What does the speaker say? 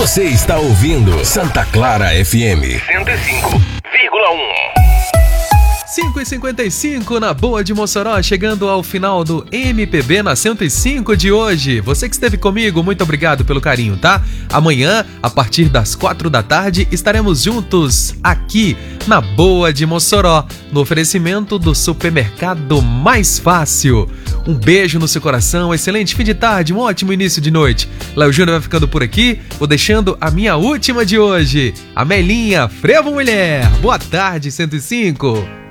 Você está ouvindo Santa Clara FM 105,1. 5h55 na Boa de Mossoró, chegando ao final do MPB na 105 de hoje. Você que esteve comigo, muito obrigado pelo carinho, tá? Amanhã, a partir das 4 da tarde, estaremos juntos aqui na Boa de Mossoró, no oferecimento do supermercado Mais Fácil. Um beijo no seu coração, excelente fim de tarde, um ótimo início de noite. Léo Júnior vai ficando por aqui, vou deixando a minha última de hoje. Amelinha, frevo mulher, boa tarde 105.